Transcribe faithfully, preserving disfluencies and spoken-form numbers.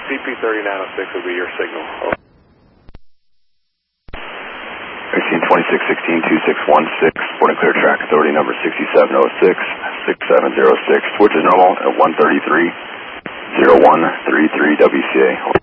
C P thirty-nine oh six will be your signal. Machine twenty-six sixteen two six one six, boarding clear track authority number sixty-seven oh six, six seven zero six, switch is normal at one thirty-three, zero one three three W C A.